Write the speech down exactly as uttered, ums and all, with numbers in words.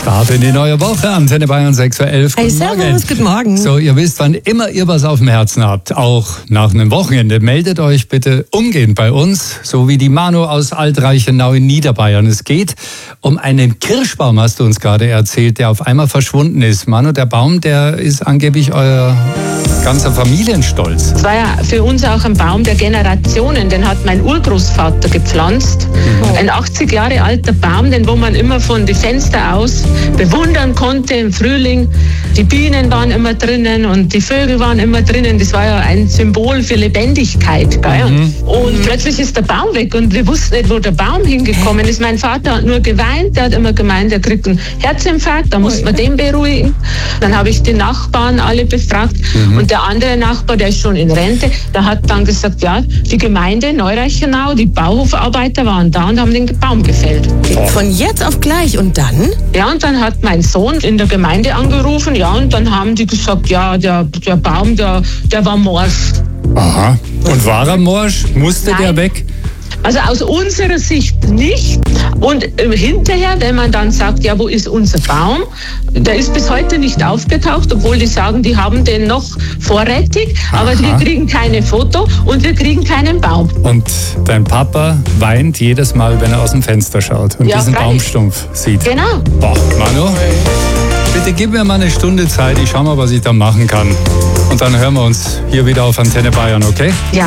Start in die neue Woche, Antenne Bayern sechs Uhr elf. Hey, servus, guten Morgen. So, ihr wisst, wann immer ihr was auf dem Herzen habt, auch nach einem Wochenende, meldet euch bitte umgehend bei uns, so wie die Manu aus Altreichenau in Niederbayern. Es geht um einen Kirschbaum, hast du uns gerade erzählt, der auf einmal verschwunden ist. Manu, der Baum, der ist angeblich euer ganzer Familienstolz. Es war ja für uns auch ein Baum der Generationen, den hat mein Urgroßvater gepflanzt. Mhm. Ein achtzig Jahre alter Baum, den wo man immer von den Fenster aus bewundern konnte im Frühling. Die Bienen waren immer drinnen und die Vögel waren immer drinnen. Das war ja ein Symbol für Lebendigkeit. Gell? Mhm. Und plötzlich ist der Baum weg und wir wussten nicht, wo der Baum hingekommen ist. Mein Vater hat nur geweint, der hat immer gemeint, er kriegt einen Herzinfarkt, da muss man den beruhigen. Dann habe ich die Nachbarn alle befragt mhm. und der andere Nachbar, der ist schon in Rente, der hat dann gesagt, ja, die Gemeinde Neureichenau, die Bauhofarbeiter waren da und haben den Baum gefällt. Von jetzt auf gleich und dann? Ja, und dann hat mein Sohn in der Gemeinde angerufen, ja, und dann haben die gesagt, ja, der, der Baum, der, der war morsch. Aha. Und war er morsch? Musste Nein. der weg? Also aus unserer Sicht nicht. Und äh, hinterher, wenn man dann sagt, ja, wo ist unser Baum? Der ist bis heute nicht aufgetaucht, obwohl die sagen, die haben den noch vorrätig. Aber Aha. wir kriegen keine Foto und wir kriegen keinen Baum. Und dein Papa weint jedes Mal, wenn er aus dem Fenster schaut und Ja, diesen freilich. Baumstumpf sieht. Genau. Boah, Manu, bitte gib mir mal eine Stunde Zeit. Ich schau mal, was ich da machen kann. Und dann hören wir uns hier wieder auf Antenne Bayern, okay? Ja.